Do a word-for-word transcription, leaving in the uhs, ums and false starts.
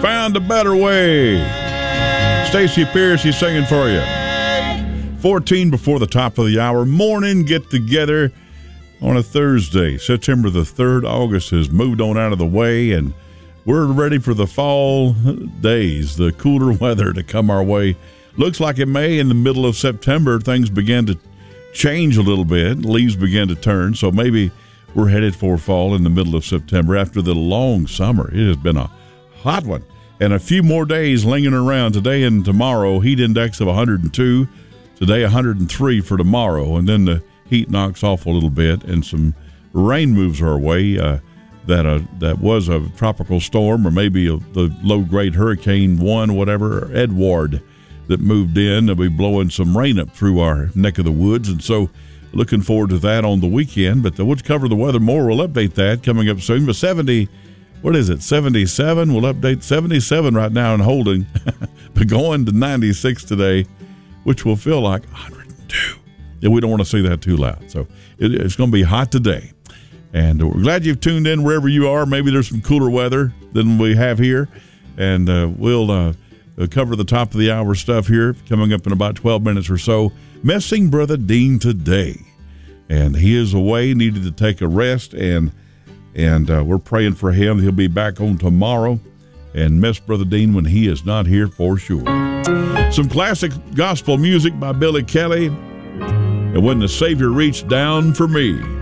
found a better way. Stacey Pierce, he's singing for you. fourteen before the top of the hour. Morning get together on a Thursday, September the third. August has moved on out of the way, and we're ready for the fall days, the cooler weather to come our way. Looks like it may in the middle of September. Things begin to change a little bit. Leaves begin to turn, so maybe we're headed for fall in the middle of September after the long summer. It has been a hot one. And a few more days lingering around today and tomorrow. Heat index of one hundred two. Today, one hundred three for tomorrow. And then the heat knocks off a little bit and some rain moves our way. Uh, that uh, that was a tropical storm or maybe a, the low-grade Hurricane one, whatever, Edward, that moved in. They'll be blowing some rain up through our neck of the woods. And so looking forward to that on the weekend. But we'll cover the weather more. We'll update that coming up soon. But seventy... What is it, seventy-seven? We'll update seventy-seven right now and holding, but going to ninety-six today, which will feel like one hundred two. And we don't want to say that too loud. So it, it's going to be hot today. And we're glad you've tuned in wherever you are. Maybe there's some cooler weather than we have here. And uh, we'll uh, cover the top of the hour stuff here coming up in about twelve minutes or so. Missing Brother Dean today. And he is away, needed to take a rest, and And uh, we're praying for him. He'll be back on tomorrow. And miss Brother Dean when he is not here for sure. Some classic gospel music by Billy Kelly. And When the Savior Reached Down for Me.